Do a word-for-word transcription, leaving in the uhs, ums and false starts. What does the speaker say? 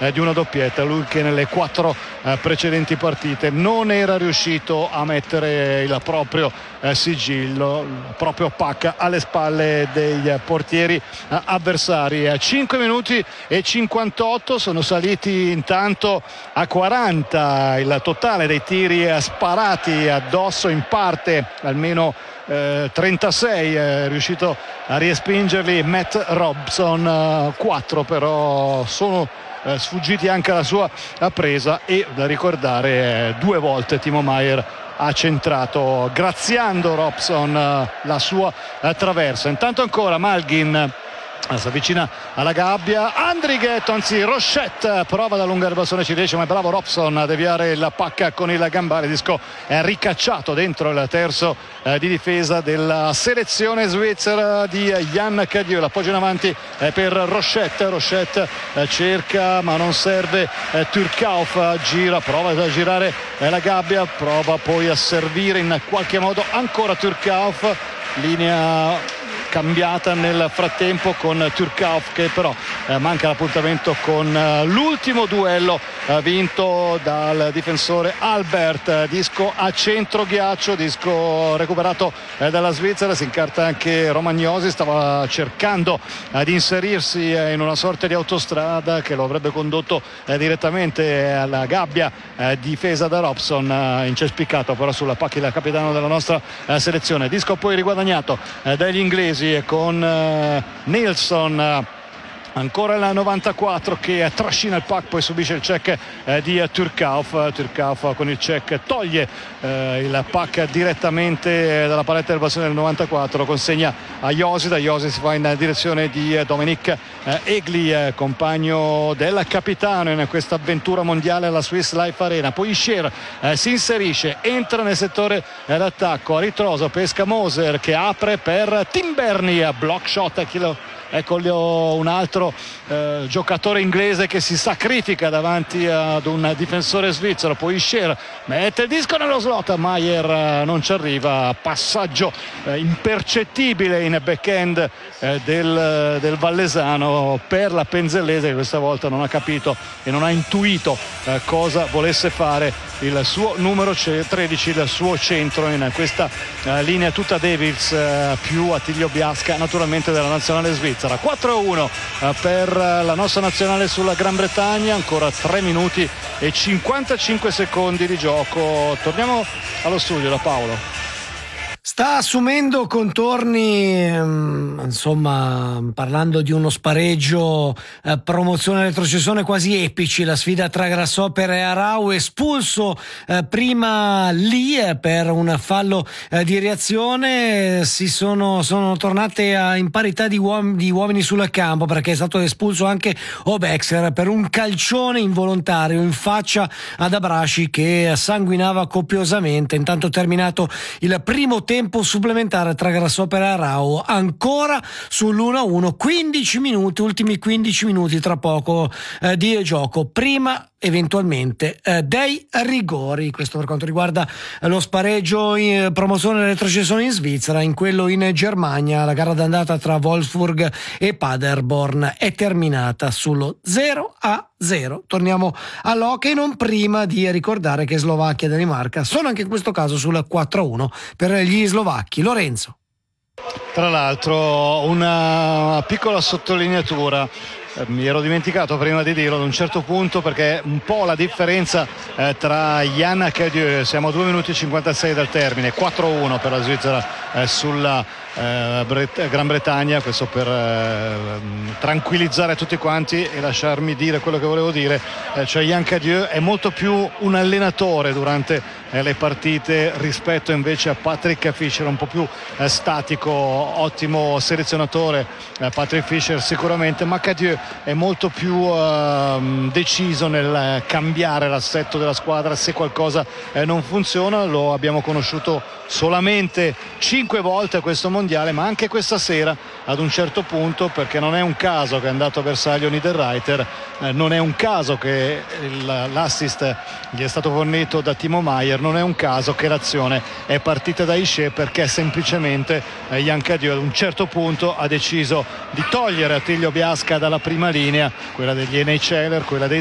eh, di una doppietta, lui che nelle quattro eh, precedenti partite non era riuscito a mettere il proprio eh, sigillo, il proprio pacca alle spalle dei eh, portieri eh, avversari. Eh, cinque minuti e cinquantotto sono saliti intanto a quaranta il totale dei tiri eh, sparati addosso, in parte almeno eh, trentasei è riuscito a respingerli Matt Robson, eh, quattro però sono eh, sfuggiti anche alla sua presa, e da ricordare eh, due volte Timo Maier ha centrato graziando Robson eh, la sua eh, traversa. Intanto ancora Malgin si avvicina alla gabbia, Andrighet, anzi Rochette prova ad allungare il bastone, ci riesce, ma è bravo Robson a deviare la pacca con il gambale. Disco è ricacciato dentro il terzo eh, di difesa della selezione svizzera di Jan Cadieux. L'appoggio in avanti eh, per Rochette, Rochette eh, cerca ma non serve, eh, Turcauf gira, prova a girare eh, la gabbia, prova poi a servire in qualche modo ancora Turcauf, linea cambiata nel frattempo con Turcauf che però eh, manca l'appuntamento con eh, l'ultimo duello eh, vinto dal difensore Albert. Disco a centro ghiaccio, disco recuperato eh, dalla Svizzera, si incarta anche Romagnosi, stava cercando eh, di inserirsi eh, in una sorta di autostrada che lo avrebbe condotto eh, direttamente alla gabbia eh, difesa da Robson, eh, incespicato però sulla pacchia del capitano della nostra eh, selezione. Disco poi riguadagnato eh, dagli inglesi con uh, Nilsson, uh, ancora il novantaquattro che trascina il puck, poi subisce il check eh, di Turcauf. Turcauf con il check toglie eh, il puck direttamente dalla paletta del bastone del novantaquattro, consegna a Josita. Josita si va in direzione di eh, Dominic eh, Egli, eh, compagno del capitano in questa avventura mondiale alla Swiss Life Arena. Poi Ischier eh, si inserisce, entra nel settore eh, d'attacco, a ritroso pesca Moser che apre per Tim Berni, block shot, chilo. Ecco un altro eh, giocatore inglese che si sacrifica davanti ad un difensore svizzero. Poi Ischier mette il disco nello slot, Maier eh, non ci arriva, passaggio eh, impercettibile in backhand eh, del, del vallesano per la Penzellese, che questa volta non ha capito e non ha intuito eh, cosa volesse fare il suo numero tredici, il suo centro in questa eh, linea tutta Devils eh, più Attilio Biasca naturalmente della nazionale svizzera. quattro a uno eh, per la nostra nazionale sulla Gran Bretagna, ancora tre minuti e cinquantacinque secondi di gioco. Torniamo allo studio da Paolo. Sta assumendo contorni, insomma, parlando di uno spareggio, eh, promozione retrocessione quasi epici, la sfida tra Grasshopper e Arau, espulso eh, prima lì eh, per un fallo eh, di reazione. Si sono, sono tornate a, in parità di, uom- di uomini sul campo, perché è stato espulso anche Obexer per un calcione involontario in faccia ad Abrashi che sanguinava copiosamente. Intanto terminato il primo tempo supplementare tra Grasshopper e Arau, ancora sull'uno a uno, quindici minuti, ultimi quindici minuti tra poco eh, di gioco, prima eventualmente eh, dei rigori. Questo per quanto riguarda lo spareggio in promozione e retrocessione in Svizzera. In quello in Germania la gara d'andata tra Wolfsburg e Paderborn è terminata sullo zero a zero. Torniamo all'hockey, non prima di ricordare che Slovacchia e Danimarca sono anche in questo caso sul quattro a uno per gli slovacchi. Lorenzo. Tra l'altro una piccola sottolineatura, eh, mi ero dimenticato prima di dirlo ad un certo punto, perché un po' la differenza eh, tra Jan Cadieux, siamo a due minuti e cinquantasei dal termine, quattro a uno per la Svizzera eh, sulla eh, Bret- Gran Bretagna, questo per eh, tranquillizzare tutti quanti e lasciarmi dire quello che volevo dire, eh, cioè Jan Cadieux è molto più un allenatore durante eh, le partite rispetto invece a Patrick Fischer, un po' più eh, statico, ottimo selezionatore eh, Patrick Fischer sicuramente, ma Cadieux è molto più eh, deciso nel cambiare l'assetto della squadra se qualcosa eh, non funziona. Lo abbiamo conosciuto solamente cinque volte a questo mondiale, ma anche questa sera ad un certo punto, perché non è un caso che è andato a bersaglio Niederreiter, eh, non è un caso che il, l'assist gli è stato fornito da Timo Maier, non è un caso che l'azione è partita da Ischier, perché semplicemente eh, Jan Cadieux ad un certo punto ha deciso di togliere Attilio Biasca dalla prima linea, quella degli N H L, quella dei